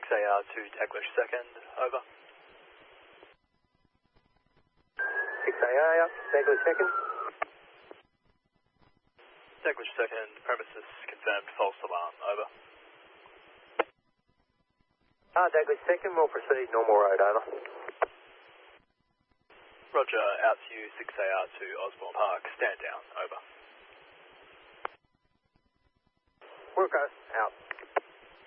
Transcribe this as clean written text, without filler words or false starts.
6AR to Daglish 2nd, over. 6AR, yep, Daglish 2nd. Daglish 2nd, premises confirmed false alarm, over. Daglish 2nd, we'll proceed normal road, over. Roger, out to you, 6AR to Osborne Park, stand down, over. Wilco, out.